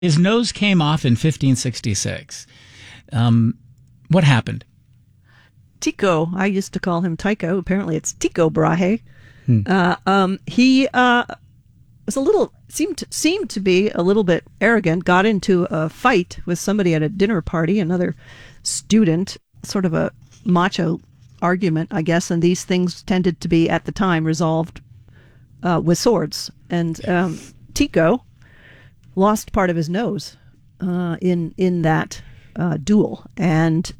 His nose came off in 1566. What happened? Tycho, I used to call him Tycho. Apparently it's Tycho Brahe. He was a little, seemed to be a little bit arrogant, got into a fight with somebody at a dinner party, another student, sort of a macho argument, I guess, and these things tended to be, at the time, resolved with swords. And Tycho lost part of his nose in that duel, and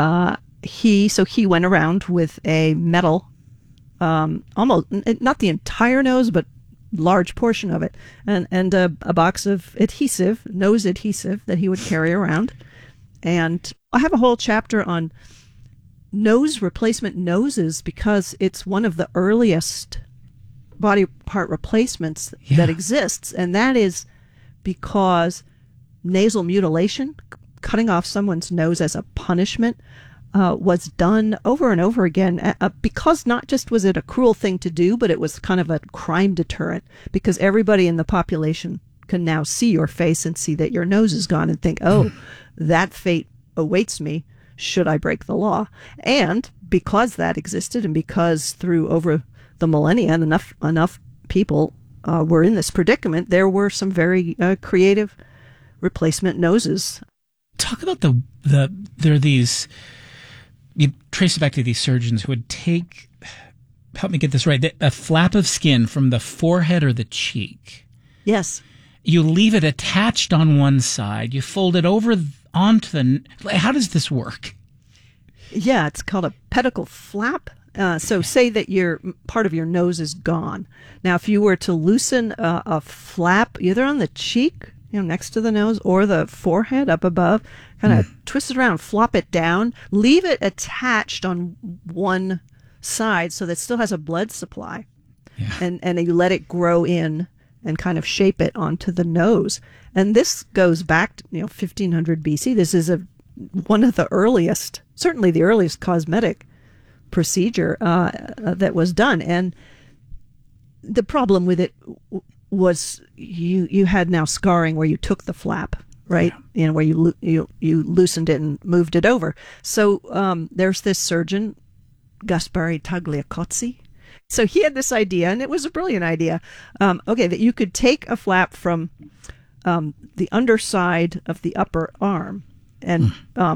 he went around with a metal, almost not the entire nose, but large portion of it, and a box of adhesive, nose adhesive, that he would carry around. And I have a whole chapter on nose replacement noses because it's one of the earliest body part replacements that exists, and that is because nasal mutilation, cutting off someone's nose as a punishment, was done over and over again because not just was it a cruel thing to do, but it was kind of a crime deterrent, because everybody in the population can now see your face and see that your nose is gone and think, oh, that fate awaits me should I break the law. And because that existed, and because through over the millennia enough people were in this predicament, there were some very creative replacement noses. Talk about there are these, you trace it back to these surgeons who would take, help me get this right, a flap of skin from the forehead or the cheek. Yes. You leave it attached on one side, you fold it over onto how does this work? Yeah, it's called a pedicle flap. So say that part of your nose is gone. Now, if you were to loosen a flap either on the cheek, next to the nose, or the forehead up above, kind of twist it around, flop it down, leave it attached on one side so that it still has a blood supply, and you let it grow in and kind of shape it onto the nose. And this goes back to 1500 BC. This is one of the earliest, certainly the earliest cosmetic procedure that was done. And the problem with it was you had now scarring where you took the flap, right? Where you loosened it and moved it over. So there's this surgeon, Gaspare Tagliacozzi. So he had this idea, and it was a brilliant idea, that you could take a flap from the underside of the upper arm and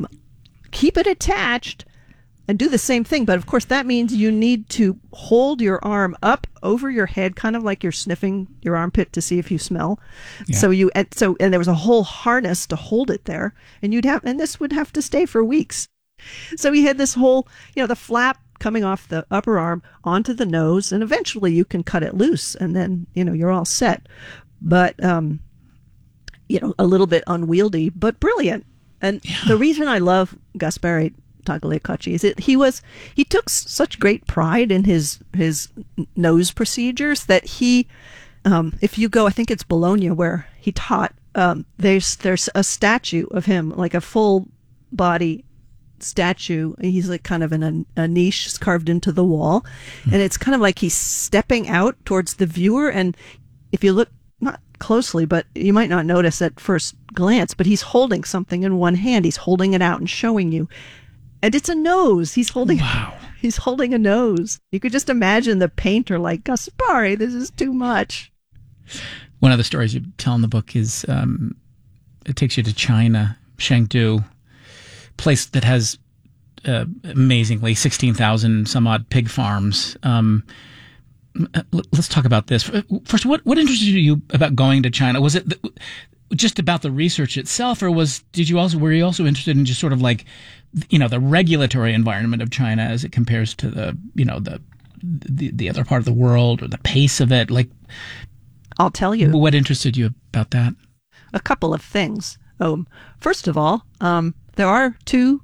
keep it attached and do the same thing. But of course, that means you need to hold your arm up over your head, kind of like you're sniffing your armpit to see if you smell. Yeah. And there was a whole harness to hold it there, and this would have to stay for weeks. So he had this whole, the flap coming off the upper arm onto the nose, and eventually you can cut it loose, and then, you're all set. But, a little bit unwieldy, but brilliant. And the reason I love Gaspare Tagliacozzi is that he took such great pride in his nose procedures that he, if you go, I think it's Bologna where he taught, there's a statue of him, like a full body statue. He's like kind of in a niche carved into the wall, and it's kind of like he's stepping out towards the viewer. And if you look, not closely, but you might not notice at first glance, but he's holding something in one hand. He's holding it out and showing you. And it's a nose. He's holding a nose. You could just imagine the painter like, Gaspare, this is too much. One of the stories you tell in the book is it takes you to China, Chengdu, place that has amazingly 16,000 some odd pig farms. Let's talk about this. First, what interested you about going to China? Was it just about the research itself, or were you also interested in just sort of like, the regulatory environment of China as it compares to the other part of the world, or the pace of it? Like, I'll tell you. What interested you about that? A couple of things. First of all, there are two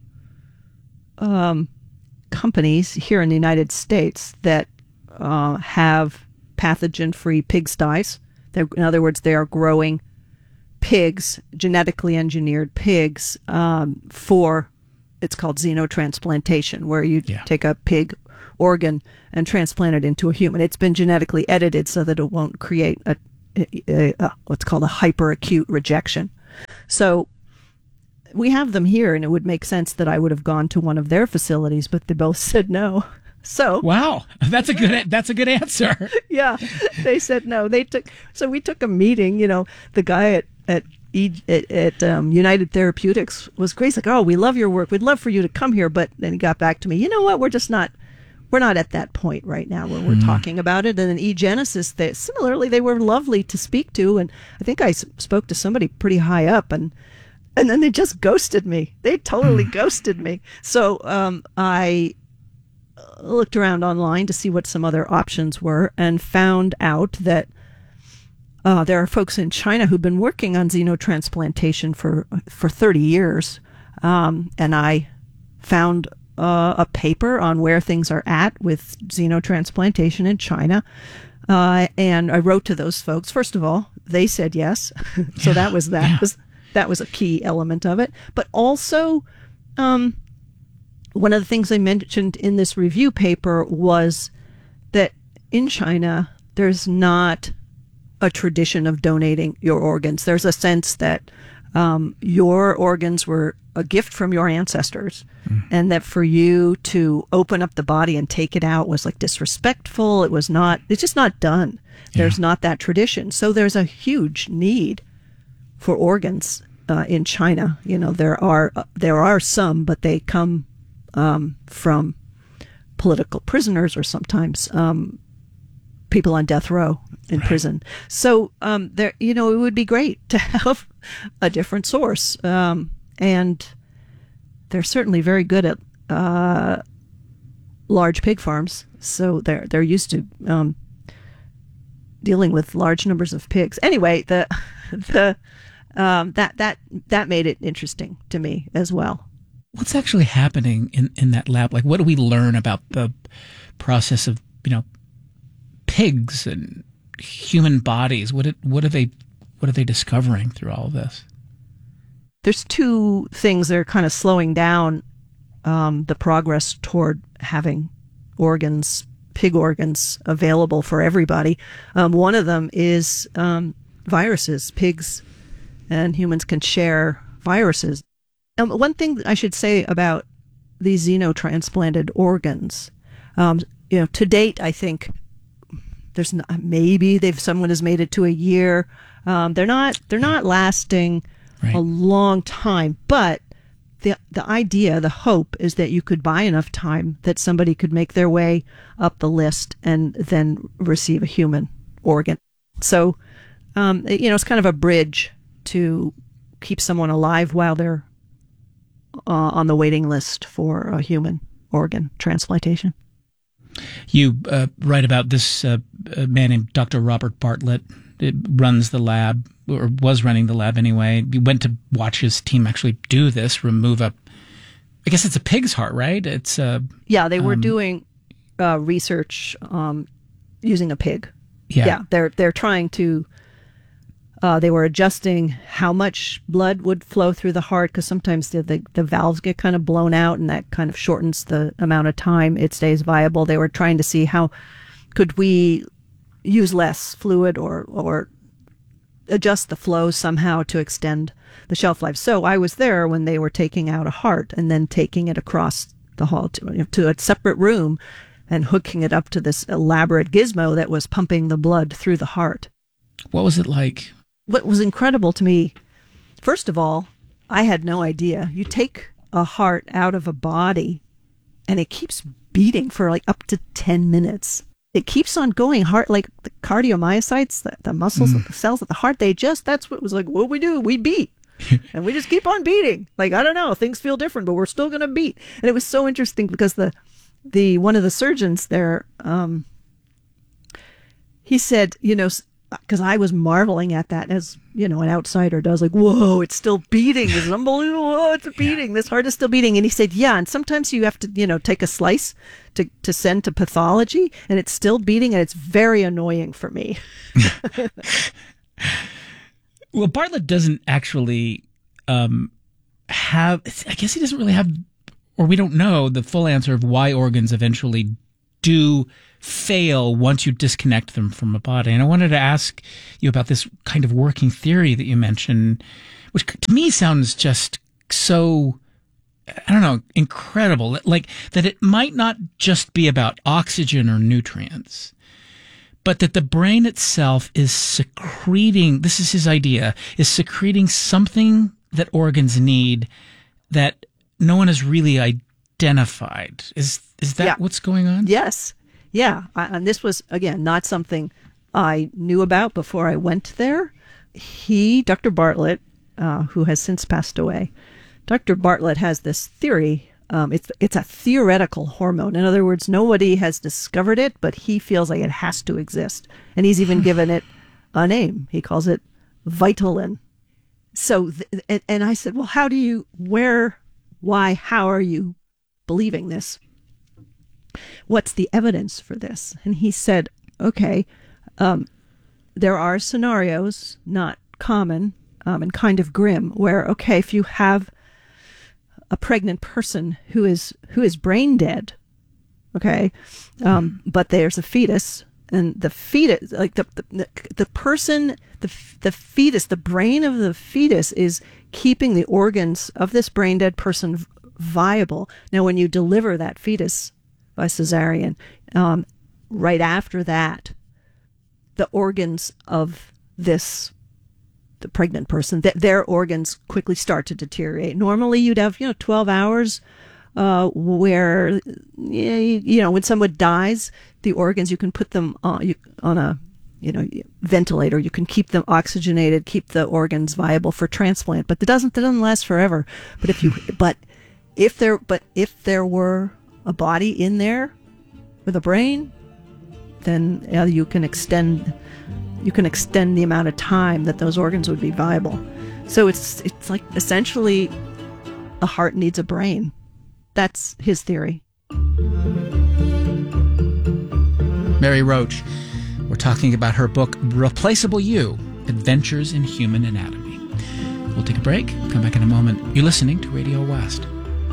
companies here in the United States that have pathogen-free pigsties. In other words, they are growing pigs, genetically engineered pigs, for, it's called xenotransplantation, where you take a pig organ and transplant it into a human. It's been genetically edited so that it won't create what's called a hyperacute rejection. So we have them here, and it would make sense that I would have gone to one of their facilities, but they both said no. So wow, that's a good answer. Yeah, they said no. So we took a meeting. The guy at United Therapeutics was great. He's like, "Oh, we love your work. We'd love for you to come here." But then he got back to me. You know what? We're not at that point right now where we're talking about it. And then eGenesis, similarly, they were lovely to speak to, and I think I spoke to somebody pretty high up, and then they just ghosted me. They totally ghosted me. So I looked around online to see what some other options were, and found out that there are folks in China who've been working on xenotransplantation for 30 years. And I found a paper on where things are at with xenotransplantation in China. And I wrote to those folks. First of all, they said yes. So that was a key element of it. But also, one of the things I mentioned in this review paper was that in China, there's not a tradition of donating your organs. There's a sense that your organs were a gift from your ancestors, and that for you to open up the body and take it out was like disrespectful. It's just not done. There's not that tradition. So there's a huge need for organs in China. There are some, but they come from political prisoners, or sometimes people on death row in prison. So it would be great to have a different source, and they're certainly very good at large pig farms. So they're used to dealing with large numbers of pigs. Anyway, that made it interesting to me as well. What's actually happening in that lab? Like, what do we learn about the process of, pigs and human bodies? What are they discovering through all of this? There's two things that are kind of slowing down the progress toward having pig organs available for everybody. One of them is viruses. Pigs and humans can share viruses. One thing I should say about these xenotransplanted organs, to date, I think someone has made it to a year. They're not lasting a long time, but the idea, the hope is that you could buy enough time that somebody could make their way up the list and then receive a human organ. So, it's kind of a bridge to keep someone alive while they're on the waiting list for a human organ transplantation. You write about this man named Dr. Robert Bartlett. It runs the lab, or was running the lab anyway. You went to watch his team actually do this, remove I guess it's a pig's heart, right? It's they were doing research using a pig. Yeah, they're trying to. They were adjusting how much blood would flow through the heart, because sometimes the valves get kind of blown out, and that kind of shortens the amount of time it stays viable. They were trying to see how could we use less fluid or adjust the flow somehow to extend the shelf life. So I was there when they were taking out a heart and then taking it across the hall to a separate room and hooking it up to this elaborate gizmo that was pumping the blood through the heart. What was it like? What was incredible to me, first of all, I had no idea. You take a heart out of a body and it keeps beating for like up to 10 minutes. It keeps on going. Heart, like the cardiomyocytes, the muscles, the cells of the heart, that's what was like, what we do, we beat. And we just keep on beating. Like, I don't know, things feel different, but we're still going to beat. And it was so interesting because the one of the surgeons there, he said, because I was marveling at that as, an outsider does, like, whoa, it's still beating. It's unbelievable. Oh, it's beating. This heart is still beating. And he said, yeah, and sometimes you have to, take a slice to send to pathology, and it's still beating, and it's very annoying for me. Well, Bartlett doesn't actually have, I guess he doesn't really have, or we don't know the full answer of why organs eventually do fail once you disconnect them from a body. And I wanted to ask you about this kind of working theory that you mentioned, which to me sounds just so, I don't know, incredible. Like that it might not just be about oxygen or nutrients, but that the brain itself is secreting, this is his idea, is secreting something that organs need that no one has really identified. Is that what's going on? Yes. Yeah. And this was, again, not something I knew about before I went there. Dr. Bartlett, who has since passed away, Dr. Bartlett has this theory. It's a theoretical hormone. In other words, nobody has discovered it, but he feels like it has to exist. And he's even given it a name. He calls it Vitalin. So, and I said, well, how are you believing this? What's the evidence for this? And he said, okay, there are scenarios, not common, and kind of grim, where, okay, if you have a pregnant person who is brain dead, okay, but there's a fetus, and the fetus, like the person, the fetus, the brain of the fetus is keeping the organs of this brain dead person viable. Now, when you deliver that fetus by cesarean, right after that, the organs of the pregnant person, their organs quickly start to deteriorate. Normally, you'd have 12 hours where when someone dies, the organs, you can put them on a ventilator. You can keep them oxygenated, keep the organs viable for transplant. But that doesn't last forever. But if there were a body in there with a brain, then you can extend the amount of time that those organs would be viable. So it's like essentially a heart needs a brain. That's his theory. Mary Roach, we're talking about her book, Replaceable You, Adventures in Human Anatomy. We'll take a break, come back in a moment. You're listening to Radio West.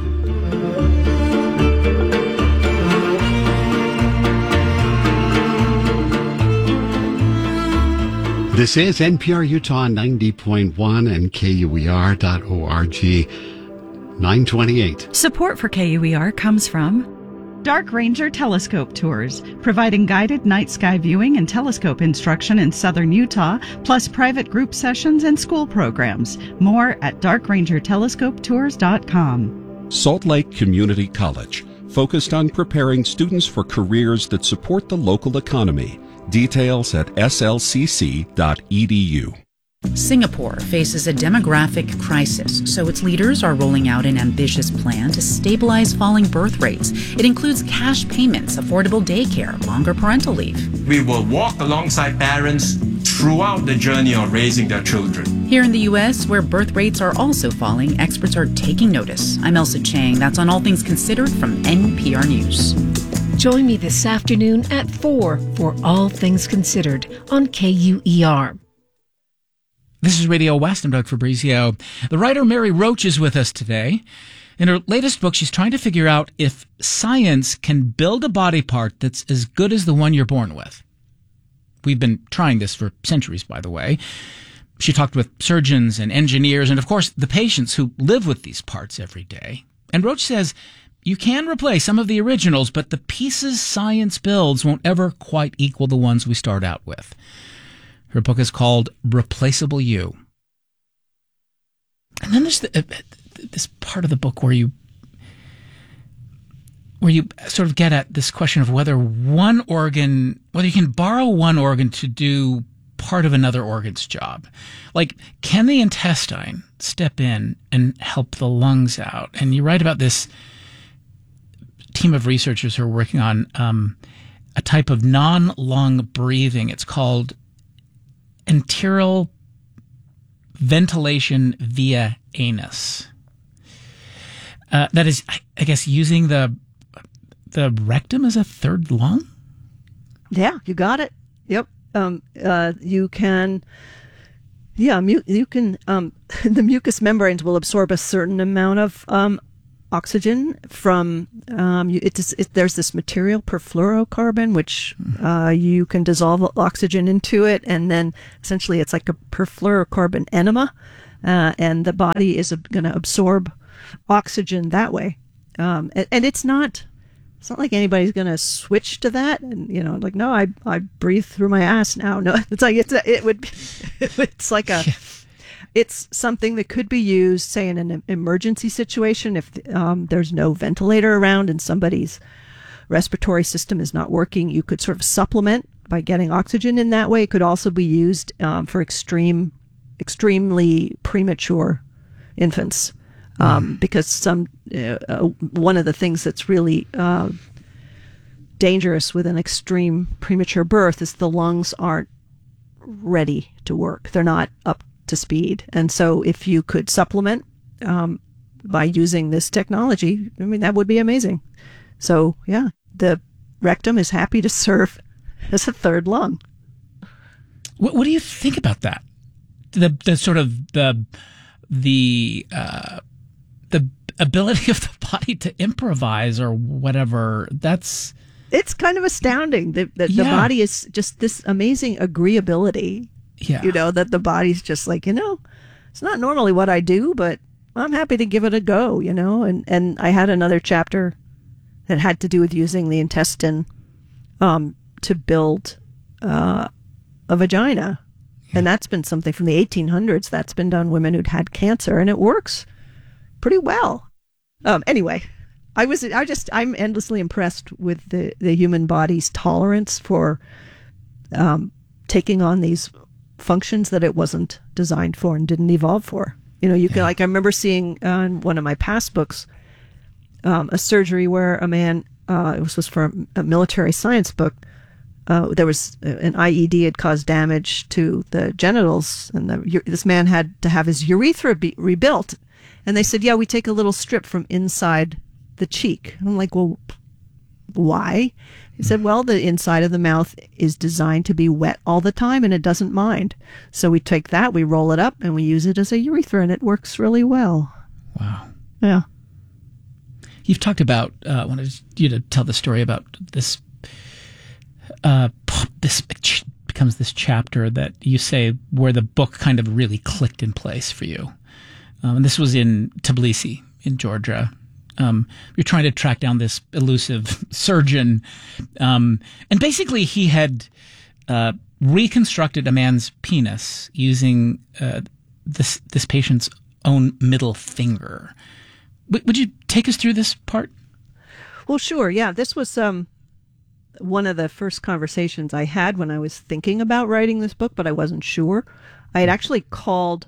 This is NPR Utah 90.1 and KUER.org 928. Support for KUER comes from Dark Ranger Telescope Tours, providing guided night sky viewing and telescope instruction in southern Utah, plus private group sessions and school programs. More at darkrangertelescopetours.com. Salt Lake Community College, focused on preparing students for careers that support the local economy. Details at slcc.edu. Singapore faces a demographic crisis, so its leaders are rolling out an ambitious plan to stabilize falling birth rates. It includes cash payments, affordable daycare, longer parental leave. We will walk alongside parents throughout the journey of raising their children. Here in the U.S., where birth rates are also falling, experts are taking notice. I'm Elsa Chang. That's on All Things Considered from NPR News. Join me this afternoon at 4 for All Things Considered on KUER. This is Radio West. I'm Doug Fabrizio. The writer Mary Roach is with us today. In her latest book, she's trying to figure out if science can build a body part that's as good as the one you're born with. We've been trying this for centuries, by the way. She talked with surgeons and engineers and, of course, the patients who live with these parts every day. And Roach says you can replace some of the originals, but the pieces science builds won't ever quite equal the ones we start out with. Her book is called Replaceable You. And then there's this part of the book where you sort of get at this question of whether you can borrow one organ to do part of another organ's job. Like, can the intestine step in and help the lungs out? And you write about this team of researchers who are working on a type of non-lung breathing. It's called enteral ventilation via anus. That is, I guess, using the rectum as a third lung? Yeah, you got it. Yep. You can, the mucous membranes will absorb a certain amount of oxygen from, there's this material, perfluorocarbon, which you can dissolve oxygen into it, and then essentially it's like a perfluorocarbon enema, and the body is going to absorb oxygen that way. And it's not like anybody's going to switch to that. And, like, no, I breathe through my ass now. No, it's like, it's something that could be used, say, in an emergency situation. If there's no ventilator around and somebody's respiratory system is not working, you could sort of supplement by getting oxygen in that way. It could also be used for extremely premature infants. Because one of the things that's really dangerous with an extreme premature birth is the lungs aren't ready to work. They're not up to speed. And so if you could supplement by using this technology, I mean, that would be amazing. So, yeah, the rectum is happy to serve as a third lung. What do you think about that? The sort of the ability of the body to improvise or whatever, it's kind of astounding that the body is just this amazing agreeability. Yeah. That the body's just like, it's not normally what I do, but I'm happy to give it a go, and I had another chapter that had to do with using the intestine to build a vagina. Yeah. And that's been something from the 1800s that's been done women who'd had cancer, and it works pretty well. Anyway, I'm endlessly impressed with the human body's tolerance for taking on these functions that it wasn't designed for and didn't evolve for. You can, like, I remember seeing in one of my past books a surgery where a man, it was for a military science book, there was an IED had caused damage to the genitals, and this man had to have his urethra rebuilt. And they said, we take a little strip from inside the cheek. And I'm like, well, why? He said, well, the inside of the mouth is designed to be wet all the time, and it doesn't mind. So we take that, we roll it up, and we use it as a urethra, and it works really well. Wow. Yeah. You've talked about, I wanted you to tell the story about this, this becomes this chapter that you say where the book kind of really clicked in place for you. And this was in Tbilisi, in Georgia. You're trying to track down this elusive surgeon. And basically he had reconstructed a man's penis using this patient's own middle finger. Would you take us through this part? Well, sure. Yeah, this was one of the first conversations I had when I was thinking about writing this book, but I wasn't sure. I had actually called...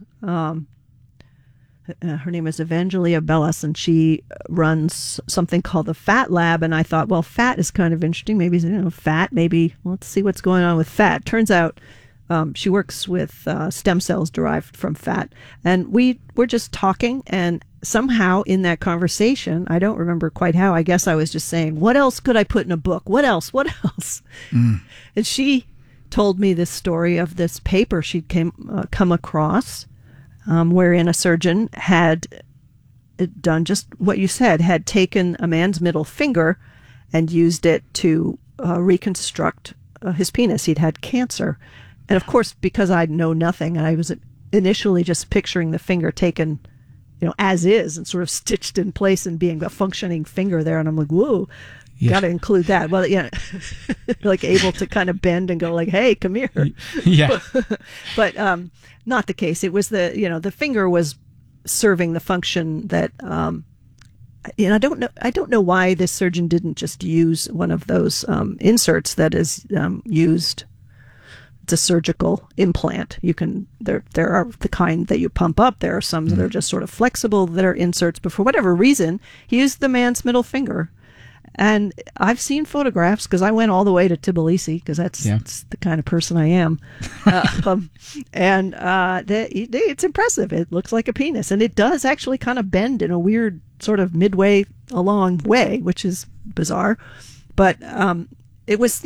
her name is Evangelia Bellas, and she runs something called the Fat Lab. And I thought, well, fat is kind of interesting. Maybe, fat, let's see what's going on with fat. Turns out she works with stem cells derived from fat. And we were just talking, and somehow in that conversation, I don't remember quite how, I guess I was just saying, what else could I put in a book? What else? And she told me this story of this paper she'd come across, wherein a surgeon had done just what you said, had taken a man's middle finger and used it to reconstruct his penis. He'd had cancer. And of course, because I know nothing, I was initially just picturing the finger taken, as is and sort of stitched in place and being a functioning finger there. And I'm like, whoa, got to include that. Well, like able to kind of bend and go like, hey, come here. Yeah. But not the case. It was the finger was serving the function that, I don't know why this surgeon didn't just use one of those inserts that is used. It's a surgical implant. There are the kind that you pump up. There are some that are just sort of flexible that are inserts. But for whatever reason, he used the man's middle finger. And I've seen photographs because I went all the way to Tbilisi because that's the kind of person I am. It's impressive. It looks like a penis. And it does actually kind of bend in a weird sort of midway along way, which is bizarre. But it was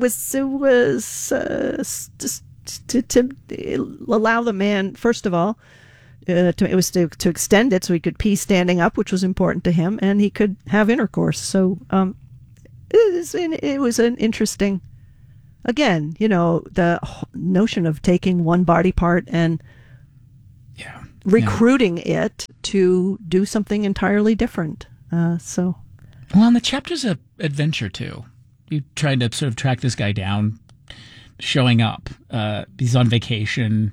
just to allow the man, first of all, to extend it so he could pee standing up, which was important to him, and he could have intercourse. So it was an interesting, again, the notion of taking one body part and recruiting it to do something entirely different. Well, and the chapter's an adventure too. You tried to sort of track this guy down, showing up. He's on vacation.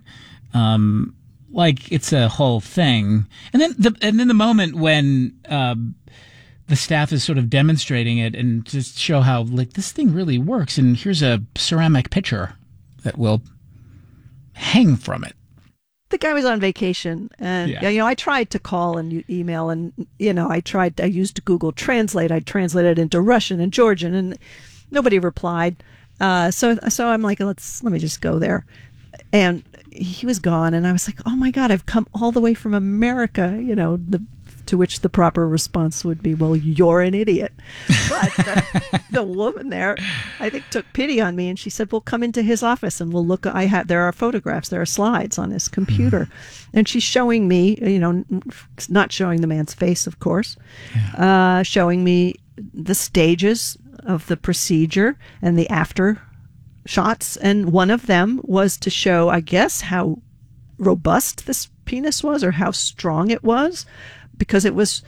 Like it's a whole thing. And then the moment when the staff is sort of demonstrating it and just show how like this thing really works. And here's a ceramic pitcher that will hang from it. The guy was on vacation, and I tried to call and email, and I used Google Translate. I translated into Russian and Georgian, and nobody replied. So I'm like, let me just go there, and he was gone, and I was like, oh my God, I've come all the way from America, to which the proper response would be, well, you're an idiot. But the woman there, I think, took pity on me, and she said, well, come into his office and we'll look. There are photographs, there are slides on his computer. And she's showing me, not showing the man's face, of course, showing me the stages of the procedure and the after shots. And one of them was to show, I guess, how robust this penis was or how strong it was. Because it was,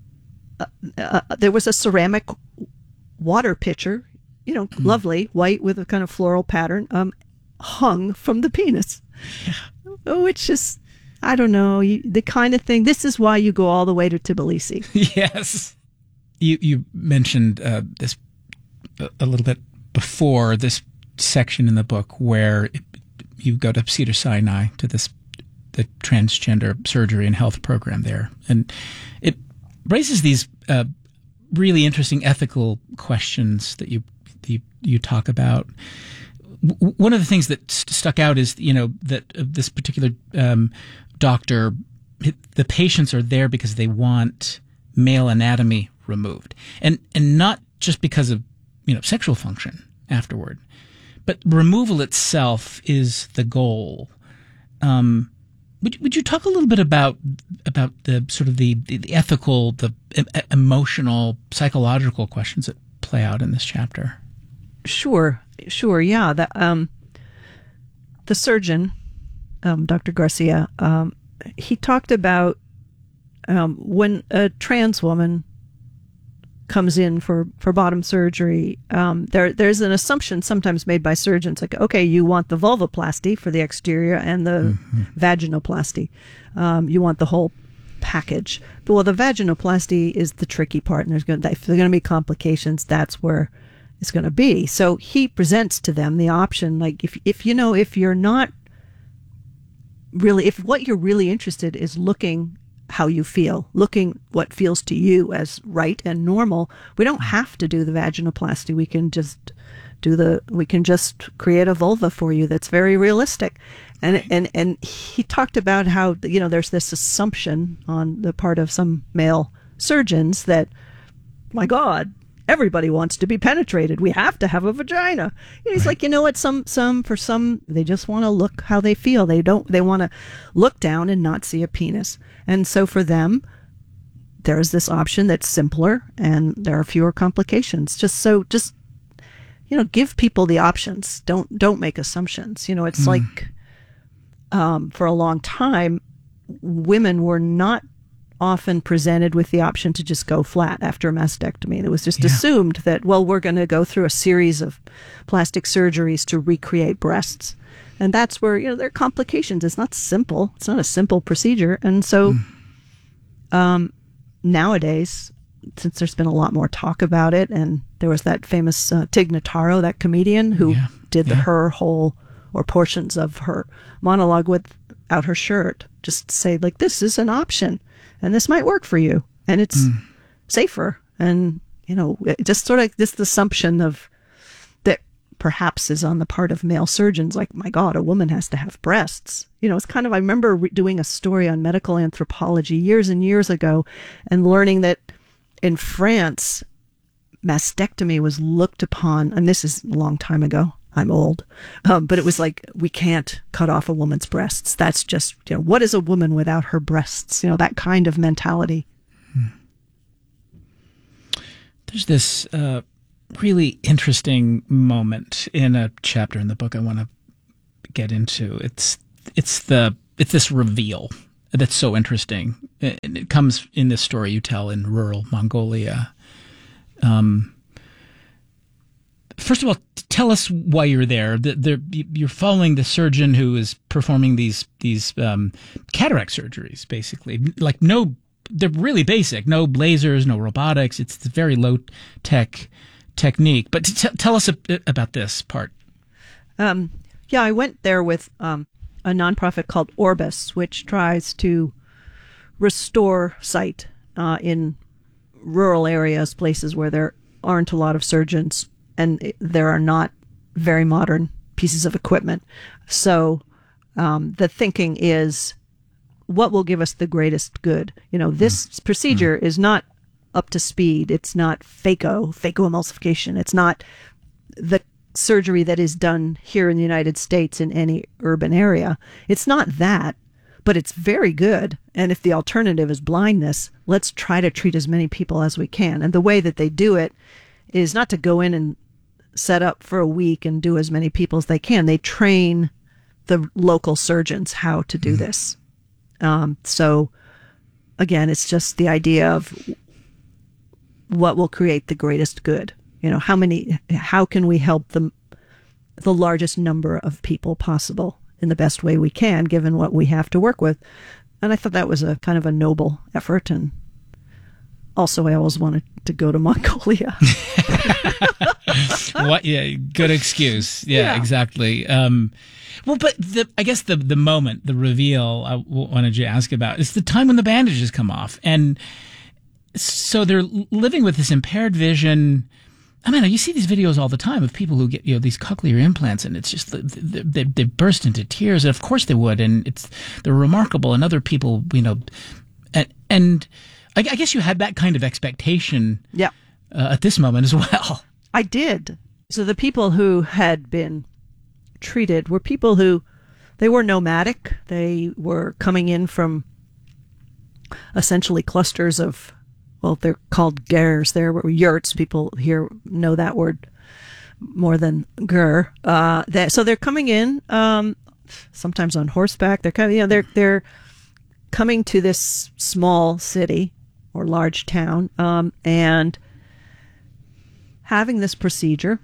there was a ceramic water pitcher, lovely, white with a kind of floral pattern, hung from the penis. Yeah. Which is, I don't know, the kind of thing, this is why you go all the way to Tbilisi. Yes. You mentioned this a little bit before, this section in the book where you go to Cedars-Sinai to the transgender surgery and health program there. And it raises these really interesting ethical questions that you talk about. One of the things that stuck out is, that this particular doctor, the patients are there because they want male anatomy removed. And not just because of, sexual function afterward, but removal itself is the goal. Would you talk a little bit about the sort of the ethical, the emotional, psychological questions that play out in this chapter? Sure, yeah. The surgeon, Dr. Garcia, he talked about when a trans woman comes in for bottom surgery, there's an assumption sometimes made by surgeons, like, okay, you want the vulvoplasty for the exterior and the vaginoplasty. You want the whole package. But, well, the vaginoplasty is the tricky part, and if there are going to be complications, that's where it's going to be. So he presents to them the option, like, if you're not really, if what you're really interested is looking how you feel, looking what feels to you as right and normal, we don't have to do the vaginoplasty. We can just create a vulva for you that's very realistic. And he talked about how, there's this assumption on the part of some male surgeons that, my God, everybody wants to be penetrated. We have to have a vagina. And he's like, what? For some, they just want to look how they feel. They want to look down and not see a penis. And so for them, there's this option that's simpler and there are fewer complications. Just give people the options. Don't make assumptions. It's like, for a long time, women were not often presented with the option to just go flat after a mastectomy. It was just assumed that, well, we're going to go through a series of plastic surgeries to recreate breasts. And that's where, there are complications. It's not simple. It's not a simple procedure. And so nowadays, since there's been a lot more talk about it, and there was that famous Tig Notaro, that comedian who did her whole or portions of her monologue without her shirt, just say, like, this is an option. And this might work for you, and it's safer. And, just sort of this assumption of that perhaps is on the part of male surgeons, like, my God, a woman has to have breasts. It's kind of, I remember doing a story on medical anthropology years and years ago and learning that in France, mastectomy was looked upon, and this is a long time ago. I'm old. But it was like, we can't cut off a woman's breasts. That's just, what is a woman without her breasts? That kind of mentality. There's this really interesting moment in a chapter in the book I want to get into. It's this reveal that's so interesting. And it comes in this story you tell in rural Mongolia. First of all, tell us why you're there. You're following the surgeon who is performing these cataract surgeries, basically. Like they're really basic. No lasers, no robotics. It's a very low tech technique. But tell us about this part. I went there with a nonprofit called Orbis, which tries to restore sight in rural areas, places where there aren't a lot of surgeons and there are not very modern pieces of equipment. So the thinking is, what will give us the greatest good? This procedure is not up to speed. It's not phacoemulsification. It's not the surgery that is done here in the United States in any urban area. It's not that, but it's very good. And if the alternative is blindness, let's try to treat as many people as we can. And the way that they do it is not to go in and set up for a week and do as many people as they can. They train the local surgeons how to do this. So again, it's just the idea of what will create the greatest good. How can we help the largest number of people possible in the best way we can, given what we have to work with. And I thought that was a kind of a noble effort. And also, I always wanted to go to Mongolia. What? Yeah, good excuse. Yeah. Exactly. But I guess the moment, the reveal I wanted you to ask about is the time when the bandages come off. And so they're living with this impaired vision. I mean, you see these videos all the time of people who get, these cochlear implants, and it's just, they burst into tears. And of course they would. And they're remarkable. And other people, and I guess you had that kind of expectation at this moment as well. I did. So the people who had been treated were people who, they were nomadic. They were coming in from essentially clusters of, they're called gers. They're yurts. People here know that word more than ger. So they're coming in, sometimes on horseback. They're coming, they're coming to this small city or large town, and having this procedure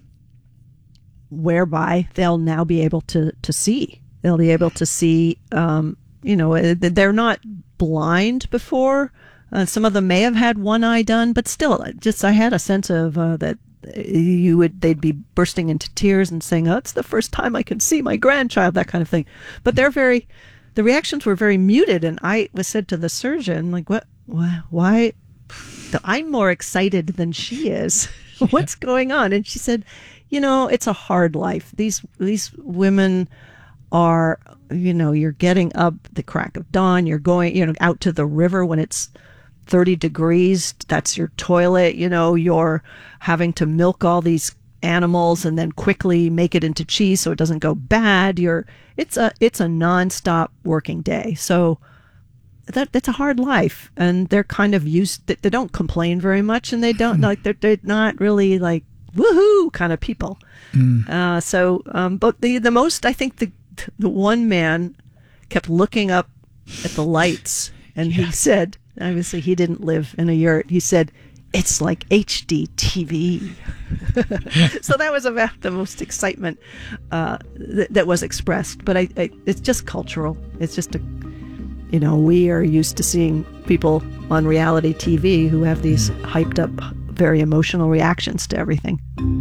whereby they'll now be able to see. They'll be able to see, they're not blind before. Some of them may have had one eye done, but still, I had a sense of that they'd be bursting into tears and saying, "Oh, it's the first time I can see my grandchild," that kind of thing. But the reactions were very muted, and I was said to the surgeon, like, why? I'm more excited than she is. What's going on? And she said, it's a hard life. These women are, you're getting up the crack of dawn. You're going, out to the river when it's 30 degrees. That's your toilet. You're having to milk all these animals and then quickly make it into cheese so it doesn't go bad. It's a nonstop working day. So that's a hard life, and they're kind of used. They don't complain very much, and they don't they're not really like woohoo kind of people. But the most, I think the one man kept looking up at the lights, and he said, obviously he didn't live in a yurt. He said, "It's like HD TV." So that was about the most excitement that was expressed. But it's just cultural. It's just we are used to seeing people on reality TV who have these hyped up, very emotional reactions to everything.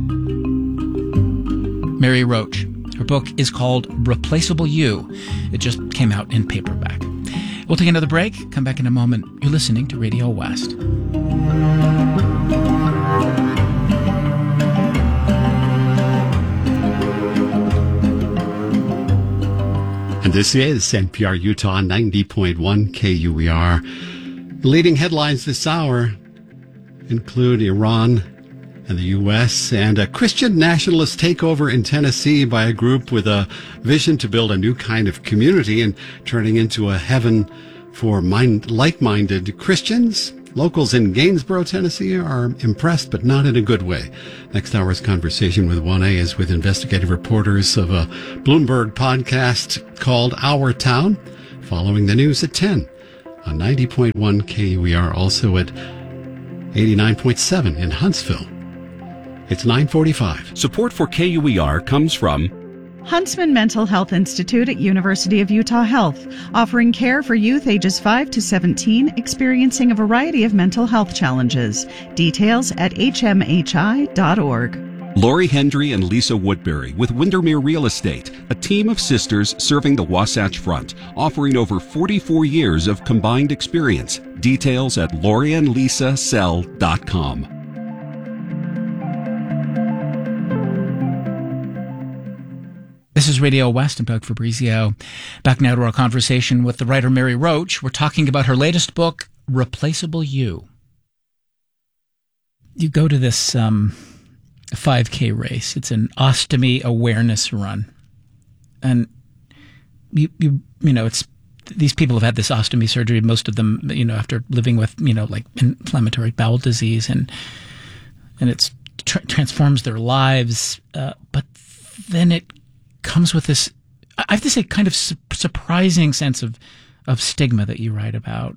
Mary Roach. Her book is called Replaceable You. It just came out in paperback. We'll take another break. Come back in a moment. You're listening to Radio West. And this is NPR Utah 90.1 KUER. The leading headlines this hour include Iran and the U.S. and a Christian nationalist takeover in Tennessee by a group with a vision to build a new kind of community and turning into a heaven for like-minded Christians. Locals in Gainesboro, Tennessee are impressed, but not in a good way. Next hour's conversation with 1A is with investigative reporters of a Bloomberg podcast called Our Town. following the news at 10 on 90.1 KUER, also at 89.7 in Huntsville. It's 9:45. Support for KUER comes from Huntsman Mental Health Institute at University of Utah Health, offering care for youth ages 5 to 17 experiencing a variety of mental health challenges. Details at hmhi.org. Lori Hendry and Lisa Woodbury with Windermere Real Estate, a team of sisters serving the Wasatch Front, offering over 44 years of combined experience. Details at loriandlisasell.com. This is Radio West. I'm Doug Fabrizio. Back now to our conversation with the writer Mary Roach. We're talking about her latest book, Replaceable You. You go to this 5K race. It's an ostomy awareness run. And you know, it's these people have had this ostomy surgery, most of them, after living with, like inflammatory bowel disease, and it's transforms their lives. But then it comes with this, I have to say, kind of surprising sense of stigma that you write about.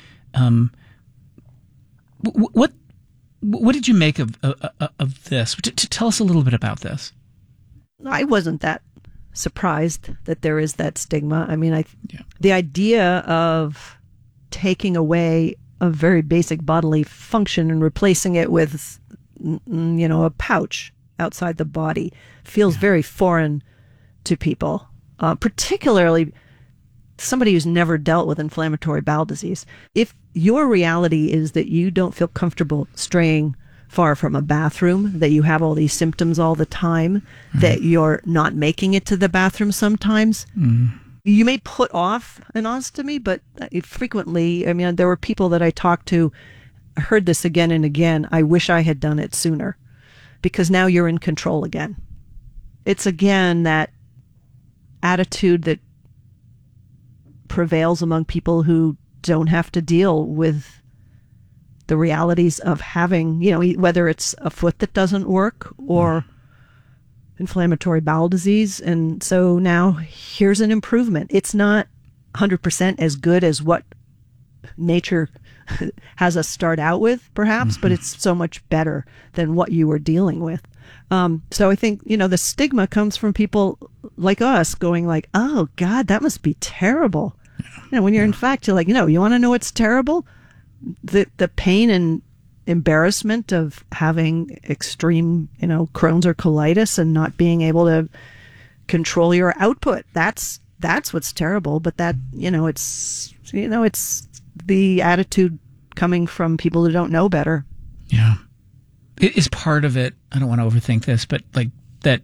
What did you make of this? To tell us a little bit about this. I wasn't that surprised that there is that stigma. I mean, the idea of taking away a very basic bodily function and replacing it with, a pouch outside the body feels very foreign to people, particularly somebody who's never dealt with inflammatory bowel disease. If your reality is that you don't feel comfortable straying far from a bathroom, that you have all these symptoms all the time, that you're not making it to the bathroom sometimes, you may put off an ostomy, but frequently, there were people that I talked to, I heard this again and again, I wish I had done it sooner, because now you're in control again. It's again that attitude that prevails among people who don't have to deal with the realities of having, whether it's a foot that doesn't work or inflammatory bowel disease. And so now here's an improvement. It's not 100% as good as what nature has us start out with, perhaps, but it's so much better than what you were dealing with. So I think, the stigma comes from people like us going like, oh God, that must be terrible. When you're in fact, you're like, you want to know what's terrible? The pain and embarrassment of having extreme, Crohn's or colitis and not being able to control your output. That's what's terrible. But that, it's the attitude coming from people who don't know better. Yeah. Is part of it, I don't want to overthink this, but like that,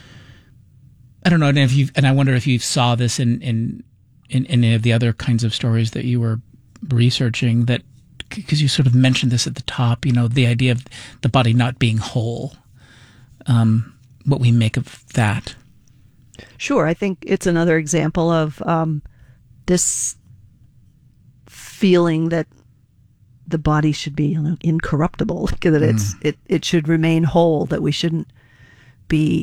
I don't know, and I wonder if you saw this in any of the other kinds of stories that you were researching, that, because you sort of mentioned this at the top, the idea of the body not being whole, what we make of that. Sure. I think it's another example of this feeling that the body should be incorruptible, that it should remain whole, that we shouldn't be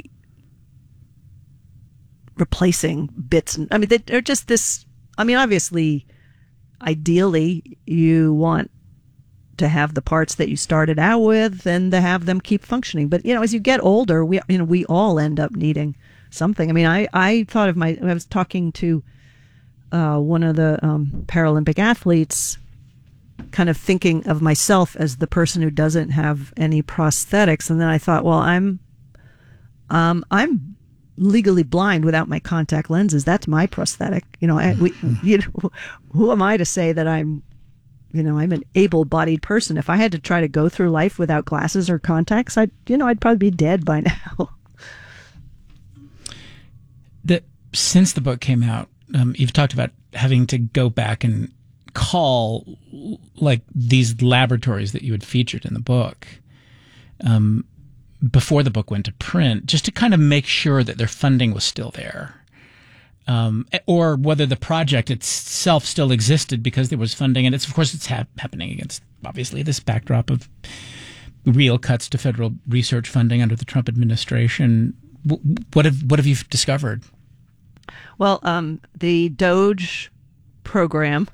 replacing bits. They're just this. Obviously, ideally, you want to have the parts that you started out with and to have them keep functioning. But as you get older, we all end up needing something. I thought of I was talking to one of the Paralympic athletes, kind of thinking of myself as the person who doesn't have any prosthetics, and then I thought, well, I'm legally blind without my contact lenses. That's my prosthetic. Who am I to say that I'm an able-bodied person? If I had to try to go through life without glasses or contacts, I'd probably be dead by now. Since the book came out, you've talked about having to go back and call like these laboratories that you had featured in the book before the book went to print, just to kind of make sure that their funding was still there, or whether the project itself still existed because there was funding. And it's happening against, obviously, this backdrop of real cuts to federal research funding under the Trump administration. What have you discovered? Well, the DOGE program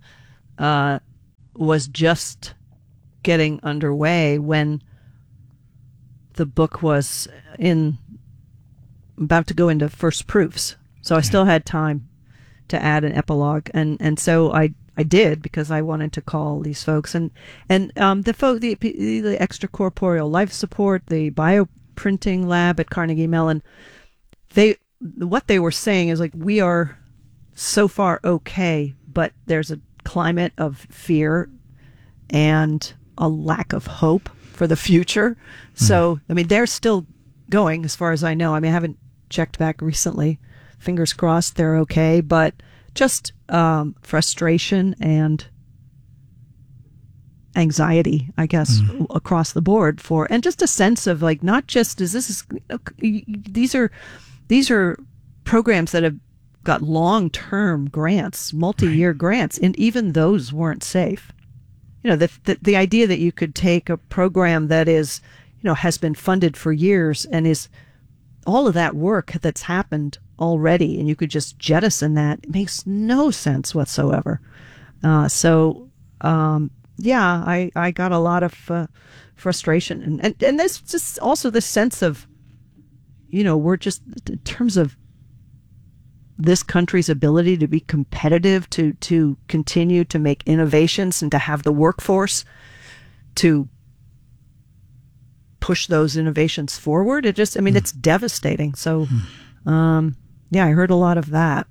was just getting underway when the book was about to go into first proofs. So I still had time to add an epilogue, and so I did, because I wanted to call these folks and the extracorporeal life support, the bioprinting lab at Carnegie Mellon. What they were saying is, like, we are so far okay, but there's a climate of fear and a lack of hope for the future. So, I mean, they're still going, as far as I know. I mean, I haven't checked back recently. Fingers crossed they're okay, but just frustration and anxiety, I guess, across the board and just a sense of, like, not just these are programs that have got long-term grants, multi-year grants, and even those weren't safe. You know, the idea that you could take a program that is, has been funded for years and is all of that work that's happened already, and you could just jettison that, it makes no sense whatsoever. I got a lot of frustration, and there's just also this sense of, we're just, in terms of this country's ability to be competitive, to continue to make innovations and to have the workforce to push those innovations forward. It's devastating. So, I heard a lot of that.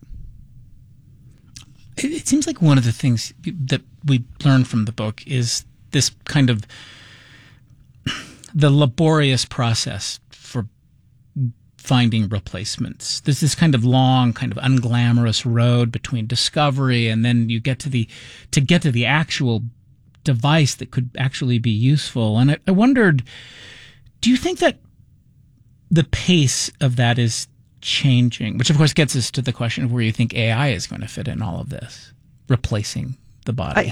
It seems like one of the things that we learned from the book is this kind of the laborious process for finding replacements. There's this kind of long, kind of unglamorous road between discovery and then you get to the actual device that could actually be useful. And I wondered, do you think that the pace of that is changing? Which, of course, gets us to the question of where you think AI is going to fit in all of this, replacing the body.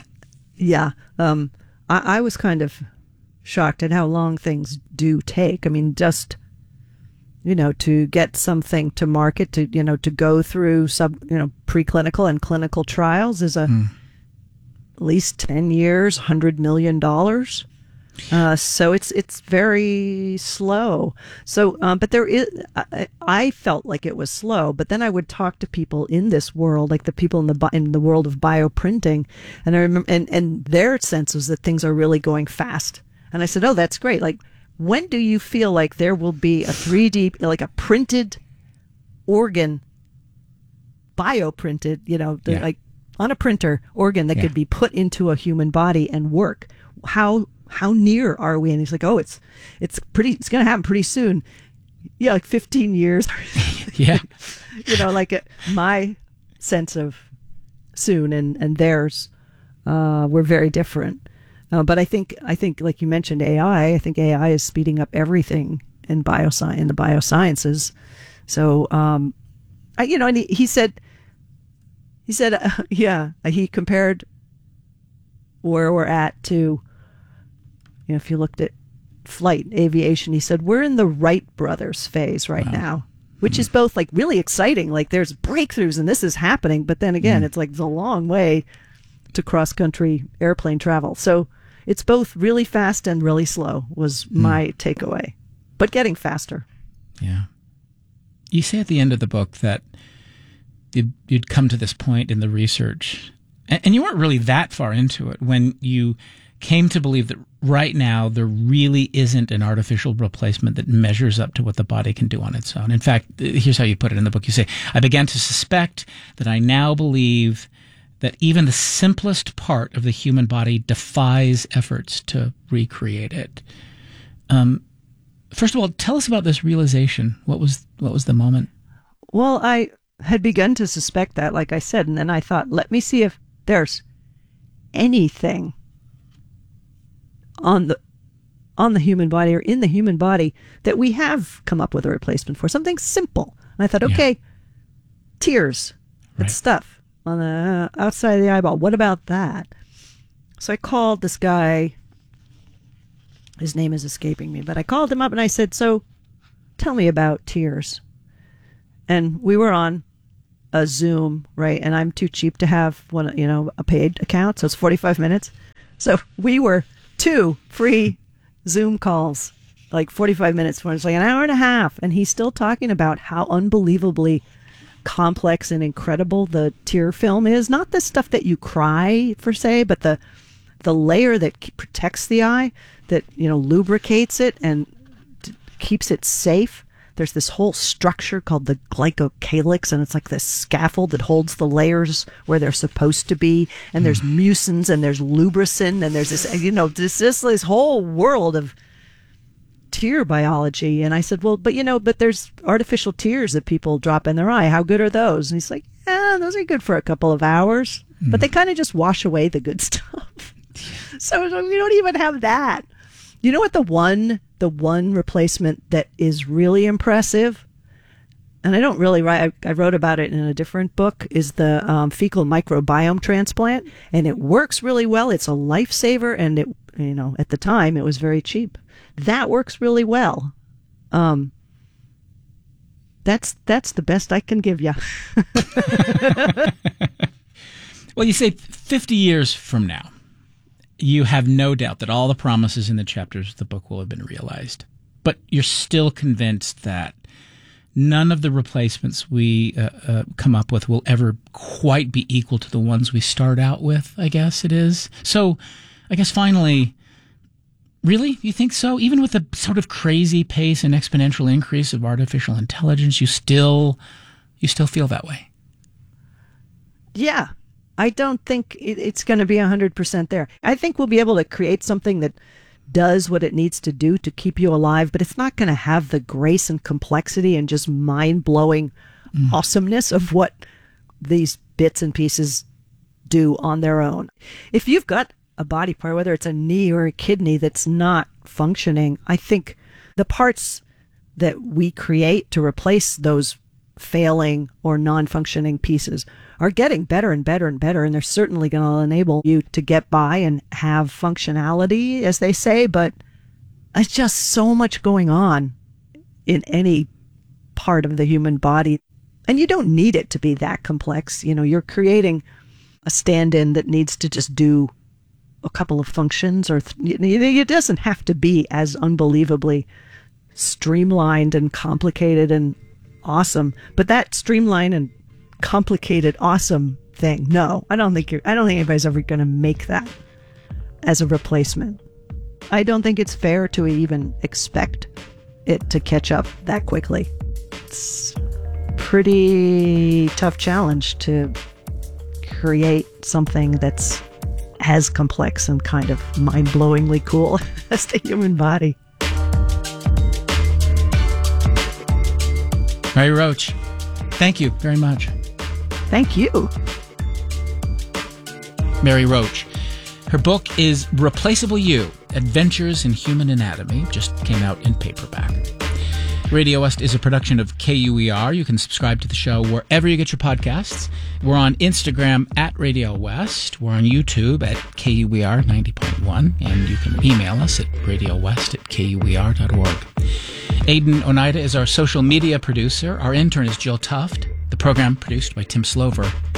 I was kind of shocked at how long things do take. I mean, just, to get something to market, to go through preclinical and clinical trials is at least 10 years, $100 million. So it's very slow. So, but there is, I felt like it was slow, but then I would talk to people in this world, like the people in the world of bioprinting, and I remember, and their sense was that things are really going fast. And I said, oh, that's great. Like, when do you feel like there will be a 3D, like a printed organ, bioprinted, like on a printer organ that could be put into a human body and work? How near are we? And he's like, oh, it's going to happen pretty soon. Yeah, like 15 years. Yeah. My sense of soon and theirs were very different. But I think like you mentioned, AI, I think AI is speeding up everything in the biosciences. So, and he said, he compared where we're at to, if you looked at flight, aviation, he said, we're in the Wright brothers phase right now, which is both like really exciting. Like there's breakthroughs and this is happening. But then again, it's like it's a long way to cross-country airplane travel. So it's both really fast and really slow was my takeaway, but getting faster. Yeah. You say at the end of the book that you'd come to this point in the research, and you weren't really that far into it when you came to believe that right now there really isn't an artificial replacement that measures up to what the body can do on its own. In fact, here's how you put it in the book. You say, I began to suspect that I now believe that even the simplest part of the human body defies efforts to recreate it. First of all, tell us about this realization. What was the moment? Well, I had begun to suspect that, like I said, and then I thought, let me see if there's anything on the human body or in the human body that we have come up with a replacement for, something simple. And I thought, okay, tears, that's stuff on the outside of the eyeball. What about that? So I called this guy. His name is escaping me, but I called him up and I said, so tell me about tears. And we were on a Zoom, right? And I'm too cheap to have a paid account, so it's 45 minutes. So we were 2 free Zoom calls, like 45 minutes for it's like an hour and a half, and he's still talking about how unbelievably complex and incredible the tear film is. Not the stuff that you cry for, say, but the layer that protects the eye, that lubricates it and keeps it safe. There's this whole structure called the glycocalyx, and it's like this scaffold that holds the layers where they're supposed to be. And there's mucins, and there's lubricin, and there's this whole world of tear biology. And I said, well, but there's artificial tears that people drop in their eye. How good are those? And he's like, those are good for a couple of hours, but they kind of just wash away the good stuff. So we don't even have that. You know what the one replacement that is really impressive, and I don't really write, I wrote about it in a different book, is the fecal microbiome transplant, and it works really well. It's a lifesaver, and it, at the time it was very cheap. That works really well. That's the best I can give you. Well, you say 50 years from now, you have no doubt that all the promises in the chapters of the book will have been realized. But you're still convinced that none of the replacements we come up with will ever quite be equal to the ones we start out with, I guess it is. So I guess finally, really? You think so? Even with the sort of crazy pace and exponential increase of artificial intelligence, you still feel that way? Yeah. I don't think it's going to be 100% there. I think we'll be able to create something that does what it needs to do to keep you alive, but it's not going to have the grace and complexity and just mind-blowing awesomeness of what these bits and pieces do on their own. If you've got a body part, whether it's a knee or a kidney, that's not functioning, I think the parts that we create to replace those failing or non-functioning pieces are getting better and better and better, and they're certainly going to enable you to get by and have functionality, as they say, but there's just so much going on in any part of the human body, and you don't need it to be that complex. You're creating a stand-in that needs to just do a couple of functions, or it doesn't have to be as unbelievably streamlined and complicated and awesome, but that streamlined and complicated awesome thing, no, I don't think anybody's ever going to make that as a replacement. I don't think it's fair to even expect it to catch up that quickly. It's a pretty tough challenge to create something that's as complex and kind of mind-blowingly cool as the human body. Mary Roach, thank you very much. Thank you. Mary Roach. Her book is Replaceable You, Adventures in Human Anatomy, just came out in paperback. Radio West is a production of KUER. You can subscribe to the show wherever you get your podcasts. We're on Instagram at Radio West. We're on YouTube at KUER 90.1. And you can email us at radiowest@kuer.org. Aidan Oneida is our social media producer. Our intern is Jill Tuft. The program produced by Tim Slover.